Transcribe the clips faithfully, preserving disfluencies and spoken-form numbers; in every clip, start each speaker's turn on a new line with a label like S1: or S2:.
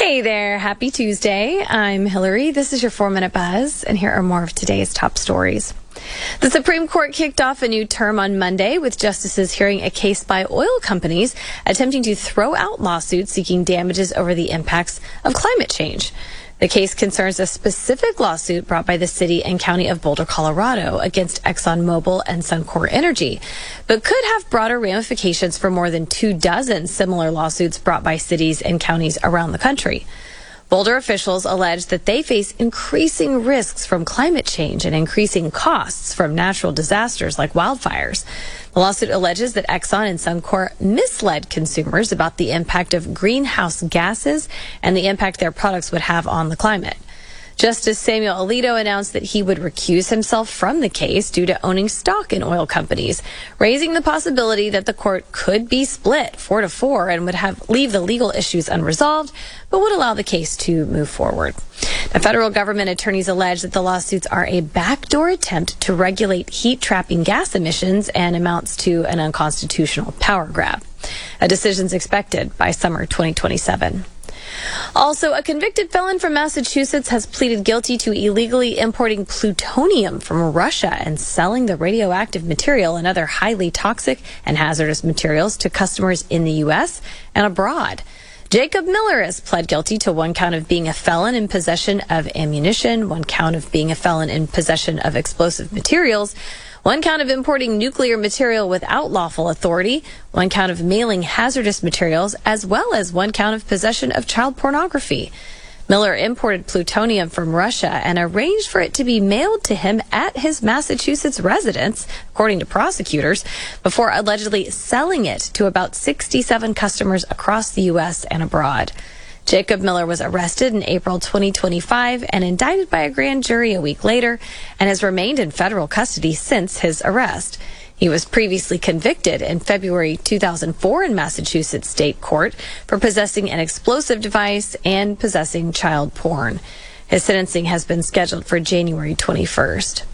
S1: Hey there, happy Tuesday. I'm Hillary. This is your four-minute buzz, and here are more of today's top stories. The Supreme Court kicked off a new term on Monday with justices hearing a case by oil companies attempting to throw out lawsuits seeking damages over the impacts of climate change. The case concerns a specific lawsuit brought by the city and county of Boulder, Colorado against ExxonMobil and Suncor Energy, but could have broader ramifications for more than two dozen similar lawsuits brought by cities and counties around the country. Boulder officials allege that they face increasing risks from climate change and increasing costs from natural disasters like wildfires. The lawsuit alleges that Exxon and Suncor misled consumers about the impact of greenhouse gases and the impact their products would have on the climate. Justice Samuel Alito announced that he would recuse himself from the case due to owning stock in oil companies, raising the possibility that the court could be split four to four and would have leave the legal issues unresolved, but would allow the case to move forward. The federal government attorneys allege that the lawsuits are a backdoor attempt to regulate heat-trapping gas emissions and amounts to an unconstitutional power grab. A decision is expected by summer twenty twenty-seven. Also, a convicted felon from Massachusetts has pleaded guilty to illegally importing plutonium from Russia and selling the radioactive material and other highly toxic and hazardous materials to customers in the U S and abroad. Jacob Miller has pled guilty to one count of being a felon in possession of ammunition, one count of being a felon in possession of explosive materials, one count of importing nuclear material without lawful authority, one count of mailing hazardous materials, as well as one count of possession of child pornography. Miller imported plutonium from Russia and arranged for it to be mailed to him at his Massachusetts residence, according to prosecutors, before allegedly selling it to about sixty-seven customers across the U S and abroad. Jacob Miller was arrested in April twenty twenty-five and indicted by a grand jury a week later and has remained in federal custody since his arrest. He was previously convicted in February two thousand four in Massachusetts State Court for possessing an explosive device and possessing child porn. His sentencing has been scheduled for January twenty-first.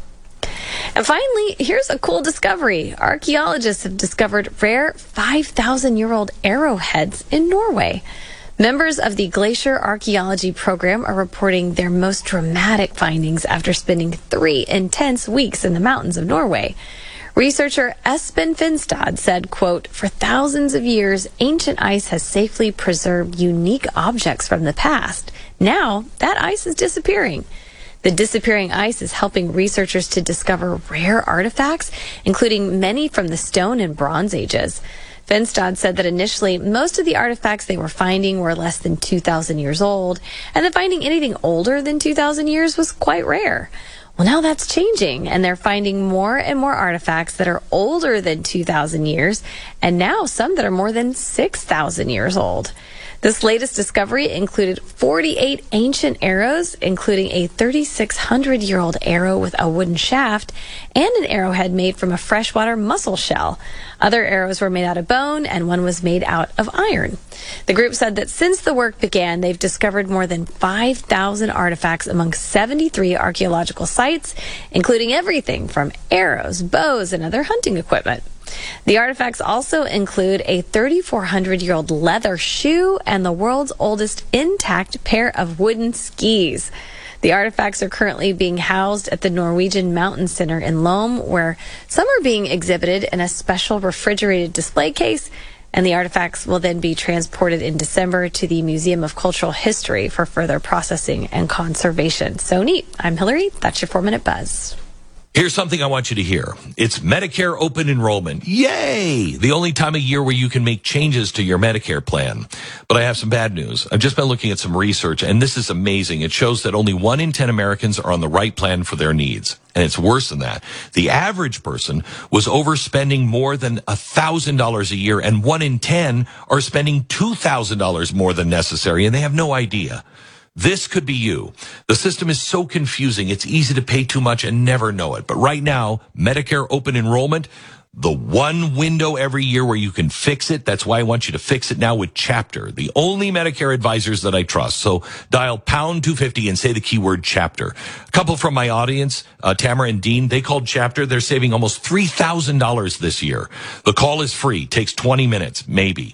S1: And finally, here's a cool discovery. Archaeologists have discovered rare five thousand year old arrowheads in Norway. Members of the Glacier Archaeology Program are reporting their most dramatic findings after spending three intense weeks in the mountains of Norway. Researcher Espen Finstad said, quote, "For thousands of years, ancient ice has safely preserved unique objects from the past. Now, that ice is disappearing." The disappearing ice is helping researchers to discover rare artifacts, including many from the Stone and Bronze Ages. Finstad said that initially, most of the artifacts they were finding were less than two thousand years old, and that finding anything older than two thousand years was quite rare. Well, now that's changing, and they're finding more and more artifacts that are older than two thousand years, and now some that are more than six thousand years old. This latest discovery included forty-eight ancient arrows, including a thirty-six hundred year old arrow with a wooden shaft and an arrowhead made from a freshwater mussel shell. Other arrows were made out of bone, and one was made out of iron. The group said that since the work began, they've discovered more than five thousand artifacts among seventy-three archaeological sites, including everything from arrows, bows, and other hunting equipment. The artifacts also include a thirty-four hundred year old leather shoe and the world's oldest intact pair of wooden skis. The artifacts are currently being housed at the Norwegian Mountain Center in Lom, where some are being exhibited in a special refrigerated display case, and the artifacts will then be transported in December to the Museum of Cultural History for further processing and conservation. So neat. I'm Hillary. That's your four-minute buzz.
S2: Here's something I want you to hear. It's Medicare open enrollment. Yay! The only time of year where you can make changes to your Medicare plan. But I have some bad news. I've just been looking at some research, and this is amazing. It shows that only one in ten Americans are on the right plan for their needs. And it's worse than that. The average person was overspending more than one thousand dollars a year, and one in ten are spending two thousand dollars more than necessary, and they have no idea. This could be you. The system is so confusing. It's easy to pay too much and never know it. But right now, Medicare open enrollment, the one window every year where you can fix it. That's why I want you to fix it now with Chapter, the only Medicare advisors that I trust. So dial pound two fifty and say the keyword Chapter. A couple from my audience, uh, Tamara and Dean, they called Chapter. They're saving almost three thousand dollars this year. The call is free. Takes twenty minutes, maybe.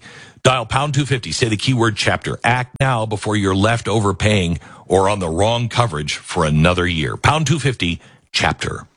S2: Dial pound two fifty, say the keyword chapter. Act now before you're left overpaying or on the wrong coverage for another year. Pound two fifty, chapter.